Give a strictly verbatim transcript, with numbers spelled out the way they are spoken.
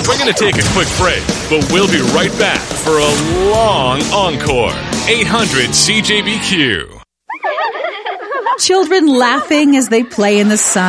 We're going to take a quick break, but we'll be right back for a long encore. eight hundred C J B Q. Children laughing as they play in the sun.